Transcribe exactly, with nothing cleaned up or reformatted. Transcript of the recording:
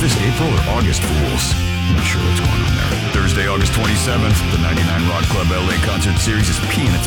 this April or August Fools? I'm not sure what's going on there. Thursday, August twenty-seventh, the ninety-nine Rock Club L A Concert Series is peeing its